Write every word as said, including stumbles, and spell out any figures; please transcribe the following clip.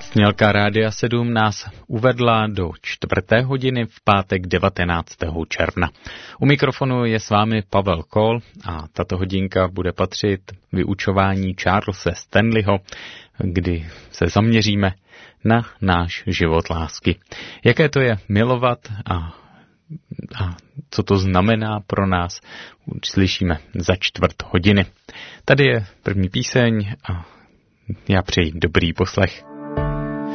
Znělka Rádia sedm nás uvedla do čtvrté hodiny v pátek devatenáctého června. U mikrofonu je s vámi Pavel Kohl a tato hodinka bude patřit vyučování Charlese Stanleyho, kdy se zaměříme na náš život lásky. Jaké to je milovat a, a co to znamená pro nás, slyšíme za čtvrt hodiny. Tady je první píseň a já přeji dobrý poslech.